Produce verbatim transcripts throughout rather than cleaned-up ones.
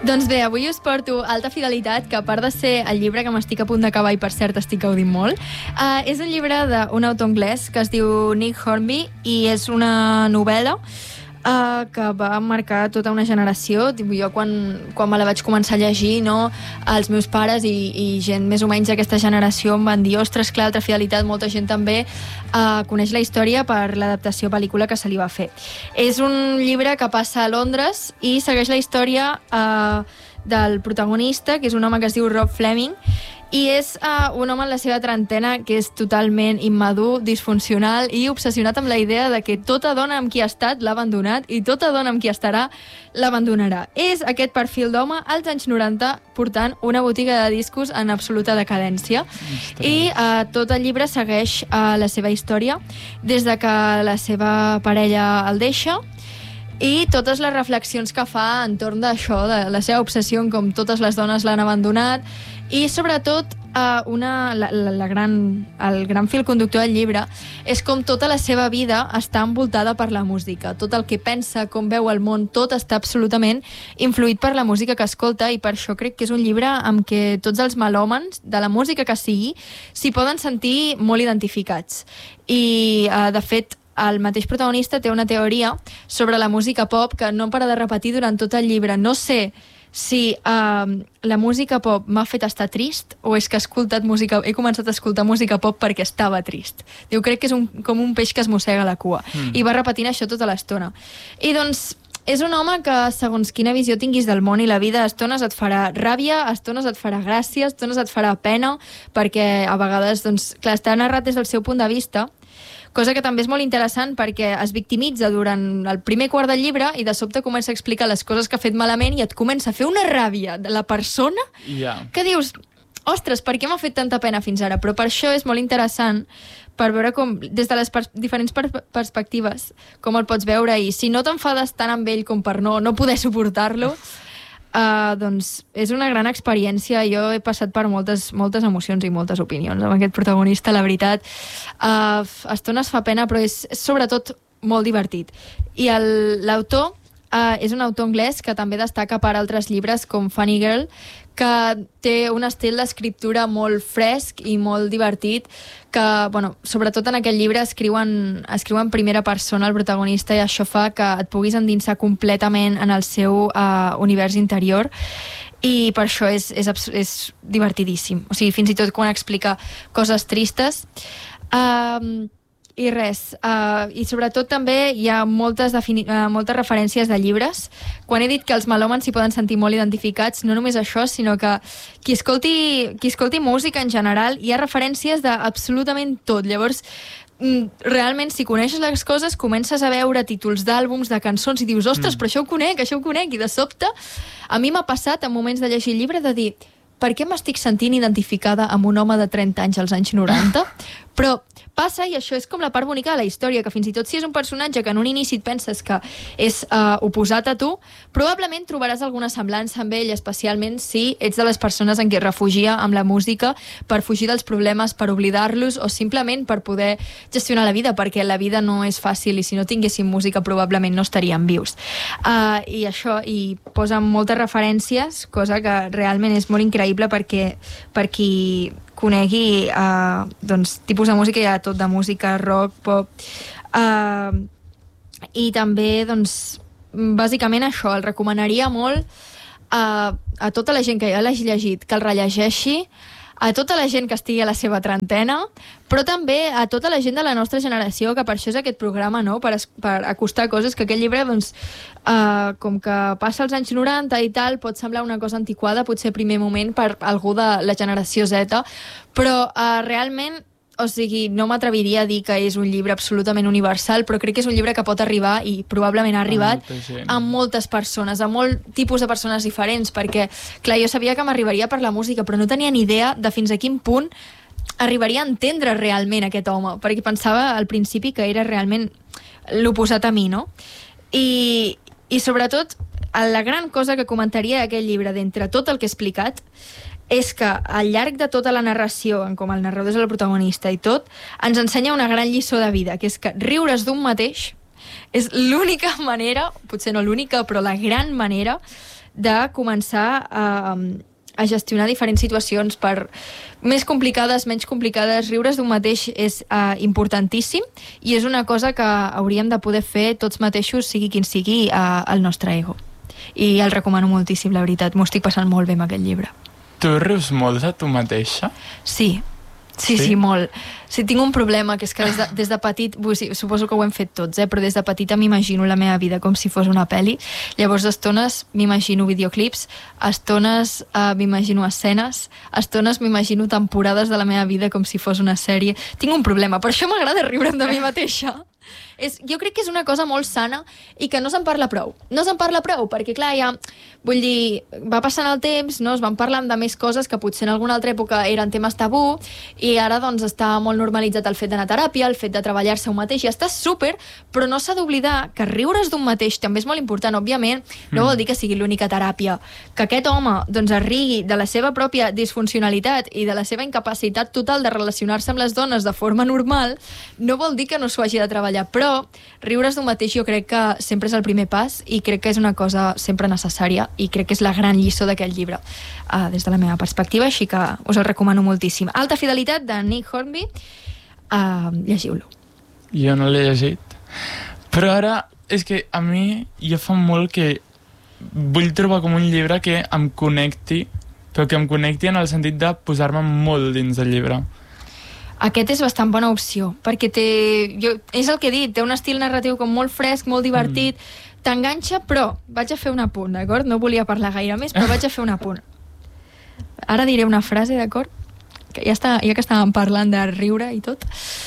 Doncs bé, avui us porto Alta Fidelitat, que a part de ser el llibre que m'estic a punt d'acabar i per cert estic gaudint molt, uh, és un llibre d'un autor anglès que es diu Nick Hornby i és una novel·la uh, que va marcar tota una generació. Jo quan, quan me la vaig començar a llegir, no, els meus pares i, i gent més o menys d'aquesta generació em van dir ostres, clar, Alta Fidelitat, molta gent també uh, coneix la història per l'adaptació a pel·lícula que se li va fer. És un llibre que passa a Londres i segueix la història uh, del protagonista, que és un home que es diu Rob Fleming, i és uh, un home en la seva trentena que és totalment immadur, disfuncional i obsessionat amb la idea de que tota dona amb qui ha estat l'ha abandonat i tota dona amb qui estarà l'abandonarà. És aquest perfil d'home als anys noranta portant una botiga de discos en absoluta decadència. Ostres. I uh, tot el llibre segueix uh, la seva història des de que la seva parella el deixa i totes les reflexions que fa entorn d'això, de la seva obsessió en com totes les dones l'han abandonat i sobretot uh, una, la, la, la gran, el gran fil conductor del llibre és com tota la seva vida està envoltada per la música. Tot el que pensa, com veu el món, tot està absolutament influït per la música que escolta i per això crec que és un llibre amb què tots els melòmans, de la música que sigui, s'hi poden sentir molt identificats. I, uh, de fet, el mateix protagonista té una teoria sobre la música pop que no para de repetir durant tot el llibre. No sé si uh, la música pop m'ha fet estar trist o és que he, escoltat música, he començat a escoltar música pop perquè estava trist. Diu, crec que és un, com un peix que es mossega la cua. Mm. I va repetint això tota l'estona. I doncs és un home que, segons quina visió tinguis del món i la vida, a estones et farà ràbia, a estones et farà gràcia, a estones et farà pena, perquè a vegades, doncs, clar, està narrat des del seu punt de vista, cosa que també és molt interessant perquè es victimitza durant el primer quart del llibre i de sobte comença a explicar les coses que ha fet malament i et comença a fer una ràbia de la persona yeah. que dius, ostres, per què m'ha fet tanta pena fins ara? Però per això és molt interessant per veure com, des de les pers diferents per perspectives, com el pots veure i si no t'enfades tant amb ell com per no, no poder suportar-lo, Uh, doncs és una gran experiència. Jo he passat per moltes, moltes emocions i moltes opinions amb aquest protagonista, la veritat. Uh, a estones fa pena, però és, és sobretot molt divertit. I l'autor uh, és un autor anglès que també destaca per altres llibres com Funny Girl, que té un estil d'escriptura molt fresc i molt divertit, que, bueno, sobretot en aquest llibre escriuen, escriuen en primera persona el protagonista i això fa que et puguis endinsar completament en el seu uh, univers interior i per això és, és, és divertidíssim. O sigui, fins i tot quan explica coses tristes. Um, I res, uh, i sobretot també hi ha moltes, uh, moltes referències de llibres. Quan he dit que els melòmans s'hi poden sentir molt identificats, no només això, sinó que qui escolti, qui escolti música en general, hi ha referències d'absolutament tot. Llavors, realment, si coneixes les coses, comences a veure títols d'àlbums, de cançons, i dius, ostres, però això ho conec, això ho conec, i de sobte, a mi m'ha passat en moments de llegir el llibre de dir, per què m'estic sentint identificada amb un home de trenta anys als anys noranta? Però passa, i això és com la part bonica de la història, que fins i tot si és un personatge que en un inici et penses que és uh, oposat a tu, probablement trobaràs alguna semblança amb ell, especialment si ets de les persones en què es refugia amb la música per fugir dels problemes, per oblidar-los o simplement per poder gestionar la vida, perquè la vida no és fàcil i si no tinguéssim música probablement no estaríem vius. Uh, I això, i posa moltes referències, cosa que realment és molt increïble perquè per qui conegui uh, doncs, tipus de música, hi ha tot de música, rock, pop, uh, i també, doncs, bàsicament això, el recomanaria molt uh, a tota la gent que ja l'hagi llegit, que el rellegeixi, a tota la gent que estigui a la seva trentena, però també a tota la gent de la nostra generació, que per això és aquest programa, no? per, per acostar coses, que aquest llibre, doncs, uh, com que passa als anys noranta i tal, pot semblar una cosa antiquada, potser primer moment per algú de la generació Z, però uh, realment, o sigui, no m'atreviria a dir que és un llibre absolutament universal, però crec que és un llibre que pot arribar, i probablement ha arribat, a moltes persones, a molt tipus de persones diferents, perquè, clar, jo sabia que m'arribaria per la música, però no tenia ni idea de fins a quin punt arribaria a entendre realment aquest home, perquè pensava al principi que era realment l'oposat a mi, no? I, i sobretot, la gran cosa que comentaria d'aquest llibre, d'entre tot el que he explicat, és que al llarg de tota la narració, en com el narrador és el protagonista i tot, ens ensenya una gran lliçó de vida, que és que riure's d'un mateix és l'única manera, potser no l'única, però la gran manera de començar a, a gestionar diferents situacions per més complicades, menys complicades. Riure's d'un mateix és uh, importantíssim i és una cosa que hauríem de poder fer tots mateixos, sigui quin sigui uh, el nostre ego. I el recomano moltíssim, la veritat. M'ho estic passant molt bé amb aquest llibre. Tu rius molt de tu mateixa? Sí, sí, sí, sí, molt. Sí, tinc un problema, que és que des de, des de petit, sí, suposo que ho hem fet tots, eh, però des de petita m'imagino la meva vida com si fos una pel·li. Llavors, a estones m'imagino videoclips, a estones uh, m'imagino escenes, a estones m'imagino temporades de la meva vida com si fos una sèrie. Tinc un problema, per això m'agrada riure'm de mi mateixa. És, jo crec que és una cosa molt sana i que no se'n parla prou. No se'n parla prou, perquè clar, ja, vull dir, va passant el temps, no? Es van parlant de més coses que potser en alguna altra època eren temes tabú i ara doncs està molt normalitzat el fet d'anar a teràpia, el fet de treballar-se un mateix, i està súper, però no s'ha d'oblidar que riure's d'un mateix també és molt important. Òbviament, no vol dir que sigui l'única teràpia. Que aquest home doncs es rigui de la seva pròpia disfuncionalitat i de la seva incapacitat total de relacionar-se amb les dones de forma normal, no vol dir que no s'ho hagi de treballar, però riure's d'un mateix jo crec que sempre és el primer pas i crec que és una cosa sempre necessària i crec que és la gran lliçó d'aquest llibre uh, des de la meva perspectiva, així que us el recomano moltíssim. Alta fidelitat, de Nick Hornby, uh, llegiu-lo. Jo no l'he llegit, però ara és que a mi ja fa molt que vull trobar com un llibre que em connecti, però que em connecti en el sentit de posar-me molt dins del llibre. Aquest és bastant bona opció, perquè té, jo, és el que he dit, té un estil narratiu com molt fresc, molt divertit, mm. t'enganxa, però vaig a fer un apunt, d'acord? No volia parlar gaire més, però vaig a fer un apunt. Ara diré una frase, d'acord? Que ja, està, ja que estàvem parlant de riure i tot.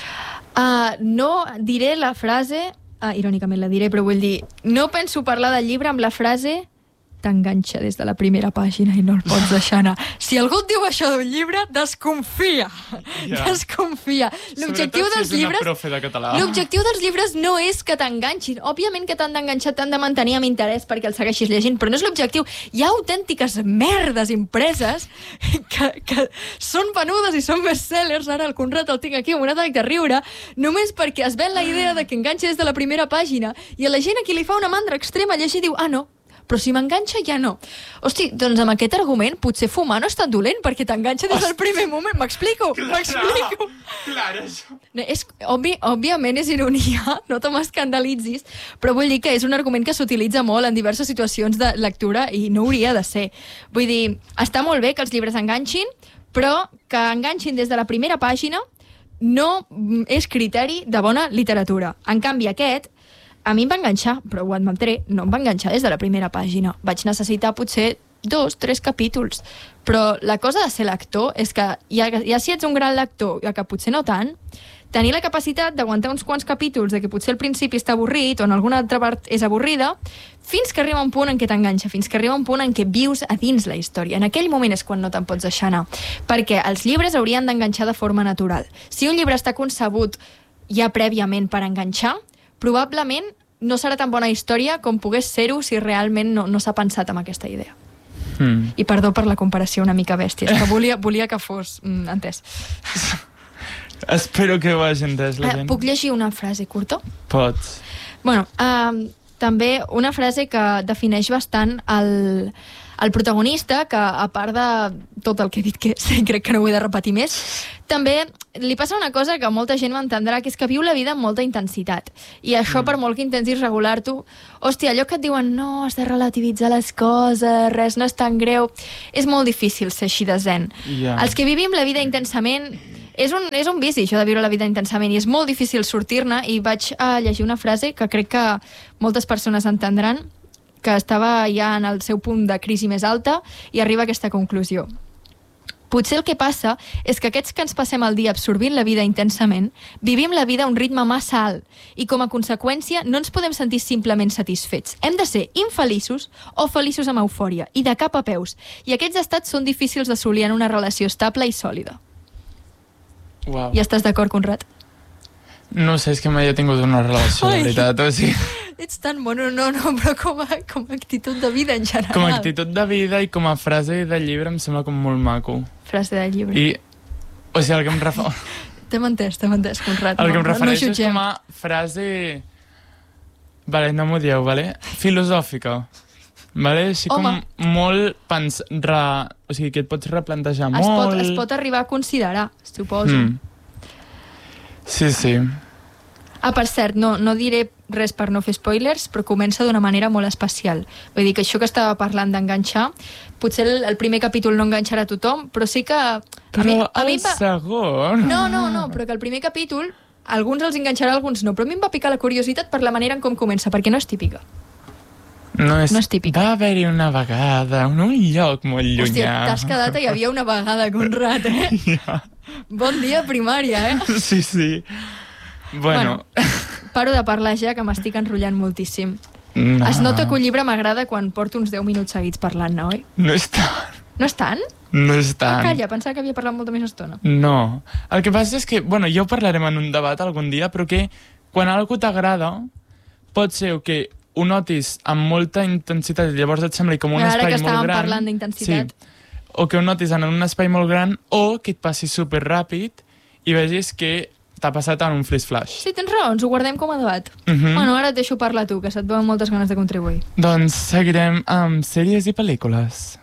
Uh, no diré la frase, uh, irònicament la diré, però vull dir, no penso parlar del llibre amb la frase t'enganxa des de la primera pàgina i no el pots deixar anar. Si algú et diu això d'un llibre, desconfia. Yeah. Desconfia. L'objectiu dels si llibres... de català. L'objectiu dels llibres no és que t'enganxin. Òbviament que t'han d'enganxar, t'han de mantenir amb interès perquè el segueixis llegint, però no és l'objectiu. Hi ha autèntiques merdes impreses que, que són venudes i són bestsellers. Ara el Conrad el tinc aquí amb un atac de riure, només perquè es ven la idea de que enganxa des de la primera pàgina i a la gent a qui li fa una mandra extrema llegir diu, ah, no, però si m'enganxa ja no. Hosti, doncs amb aquest argument potser fumar no és tan dolent perquè t'enganxa des del primer moment. M'explico? M'explico? Clar, això. És, obvi, òbviament és ironia, no te m'escandalitzis, però vull dir que és un argument que s'utilitza molt en diverses situacions de lectura i no hauria de ser. Vull dir, està molt bé que els llibres enganxin, però que enganxin des de la primera pàgina no és criteri de bona literatura. En canvi, aquest a mi em va enganxar, però ho admetré, no em va enganxar des de la primera pàgina. Vaig necessitar potser dos, tres capítols. Però la cosa de ser lector és que ja, ja si ets un gran lector, ja que potser no tant, tenir la capacitat d'aguantar uns quants capítols de que potser al principi està avorrit o en alguna altra part és avorrida, fins que arriba un punt en què t'enganxa, fins que arriba un punt en què vius a dins la història. En aquell moment és quan no te'n pots deixar anar. Perquè els llibres haurien d'enganxar de forma natural. Si un llibre està concebut ja prèviament per enganxar, probablement no serà tan bona història com pogués ser-ho si realment no, no s'ha pensat en aquesta idea. Mm. I perdó per la comparació una mica bèstia, és que volia, volia que fos mm, entès. Espero que ho hagi entès la gent. Eh, puc llegir una frase curta? Pots. Bueno, eh, també una frase que defineix bastant el, el protagonista, que a part de tot el que he dit, que sí, crec que no ho he de repetir més, també li passa una cosa que molta gent m'entendrà, que és que viu la vida amb molta intensitat. I això, mm. per molt que intentis regular-t'ho, hòstia, allò que et diuen, no, has de relativitzar les coses, res no és tan greu, és molt difícil ser així de zen. Yeah. Els que vivim la vida intensament, és un, és un vici, això de viure la vida intensament, i és molt difícil sortir-ne, i vaig a llegir una frase que crec que moltes persones entendran, que estava ja en el seu punt de crisi més alta, i arriba a aquesta conclusió. Potser el que passa és que aquests que ens passem el dia absorbint la vida intensament, vivim la vida a un ritme massa alt, i com a conseqüència no ens podem sentir simplement satisfets. Hem de ser infeliços o feliços amb eufòria, i de cap a peus, i aquests estats són difícils d'assolir en una relació estable i sòlida. Wow. Ja estàs d'acord, Conrad? No sé, és que mai he tingut una relació, de veritat, o sigui... Ets tan bueno, no, no, però com a, com a actitud de vida en general. Com a actitud de vida i com a frase de llibre em sembla com molt maco. Frase de llibre. I, o sigui, el que em refa... T'hem entès, t'hem entès, Conrad. El que em no, refereixo no és com a frase... Vale, no m'ho dieu, vale? Filosòfica. vale? Així Home. com molt pens... Re... O sigui, que et pots replantejar Es pot, molt... es pot arribar a considerar, suposo. Mm. Sí, sí. Ah, per cert, no, no diré res per no fer spoilers, però comença d'una manera molt especial. Vull dir que això que estava parlant d'enganxar, potser el, el primer capítol no enganxarà a tothom, però sí que... A Però mi, a mi el em va... segon... No, no, no, però que el primer capítol, alguns els enganxarà, alguns no, però a mi em va picar la curiositat per la manera en com comença, perquè no és típica. No és, No és típic. Va haver-hi una vegada, en un lloc molt llunyà. Hòstia, t'has quedat, hi havia una vegada, Conrad, eh? Ja. Bon dia, primària, eh? Sí, sí. Bueno, Paro de parlar ja, que m'estic enrotllant moltíssim. no. Es nota que un llibre m'agrada quan porto uns deu minuts seguits parlant-ne, oi? No és tant. No és tant? No és Ah, tant. calla, pensava que havia parlat molta més estona. No. El que passa és que, bueno, ja ho parlarem en un debat algun dia, però que quan algú t'agrada, pot ser que ho notis amb molta intensitat i llavors et sembli com un Ara espai que molt estàvem gran. parlant d'intensitat. Sí. O que ho notis en un espai molt gran, o que et passi super ràpid i vegis que t'ha passat en un flash-flash. Sí, tens raó, ens ho guardem com a debat. Mhm. Bueno, ara et deixo parlar tu, que se't veuen moltes ganes de contribuir. Doncs seguirem amb sèries i pel·lícules.